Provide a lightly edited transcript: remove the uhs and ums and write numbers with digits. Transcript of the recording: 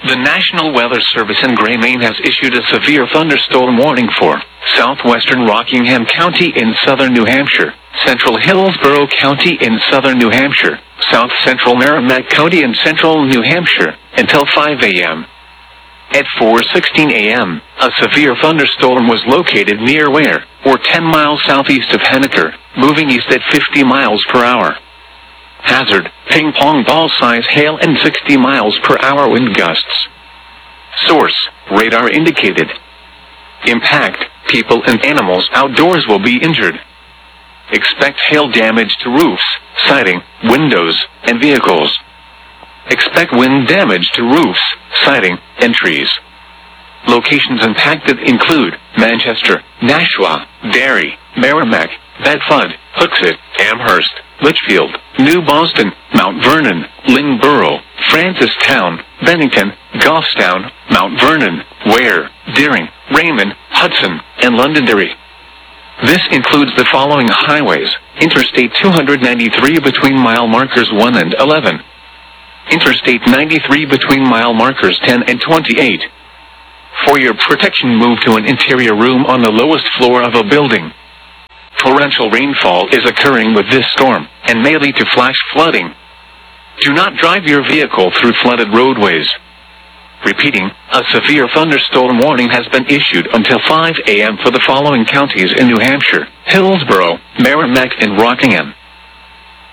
The National Weather Service in Gray, Maine has issued a severe thunderstorm warning for southwestern Rockingham County in southern New Hampshire, central Hillsborough County in southern New Hampshire, south central Merrimack County in central New Hampshire, until 5 a.m. At 4:16 a.m., a severe thunderstorm was located near Ware, or 10 miles southeast of Henniker, moving east at 50 miles per hour. Hazard, ping pong ball size hail and 60 miles per hour wind gusts. Source, radar indicated. Impact, people and animals outdoors will be injured. Expect hail damage to roofs, siding, windows, and vehicles. Expect wind damage to roofs, siding, and trees. Locations impacted include Manchester, Nashua, Derry, Merrimack, Bedford, Hooksett, Amherst, Litchfield, New Boston, Mount Vernon, Lynborough, Francistown, Bennington, Goffstown, Mount Vernon, Ware, Deering, Raymond, Hudson, and Londonderry. This includes the following highways: Interstate 293 between mile markers 1 and 11. Interstate 93 between mile markers 10 and 28. For your protection, move to an interior room on the lowest floor of a building. Torrential rainfall is occurring with this storm, and may lead to flash flooding. Do not drive your vehicle through flooded roadways. Repeating, a severe thunderstorm warning has been issued until 5 a.m. for the following counties in New Hampshire: Hillsborough, Merrimack, and Rockingham.